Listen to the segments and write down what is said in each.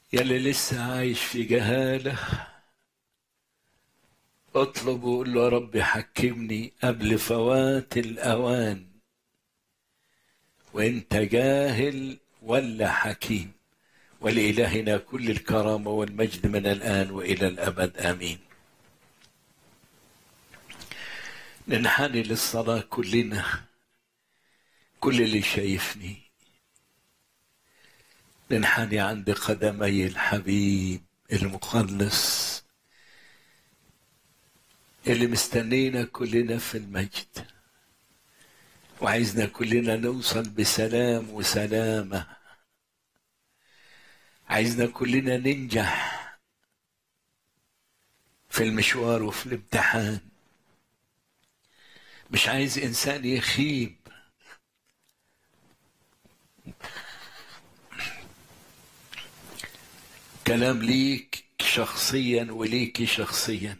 يلي لسه عايش في جهالة، اطلب وقول له يا رب حكمني قبل فوات الأوان، وانت جاهل ولا حكيم. ولإلهنا كل الكرامة والمجد من الآن وإلى الأبد آمين. ننحني للصلاة كلنا، كل اللي شايفني ننحني عند قدمي الحبيب المخلص اللي مستنينا كلنا في المجد، وعايزنا كلنا نوصل بسلام وسلامة. عايزنا كلنا ننجح في المشوار وفي الامتحان. مش عايز إنسان يخيب. كلام ليك شخصيا وليك شخصيا.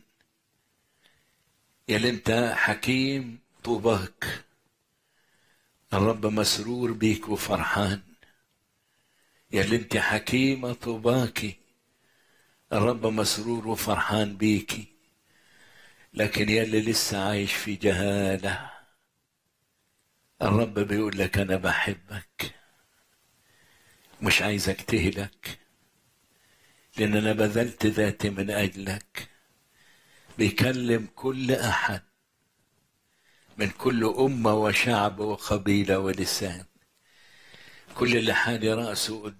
يا انت حكيم طوباك، الرب مسرور بيك وفرحان. يا اللي انت حكيمة طوباكي، الرب مسرور وفرحان بيكي. لكن يا اللي لسه عايش في جهالة، الرب بيقول لك أنا بحبك، مش عايزك تهلك، لأن أنا بذلت ذاتي من أجلك. بيكلم كل أحد من كل أمة وشعب وقبيلة ولسان، كل اللي حاني رأسه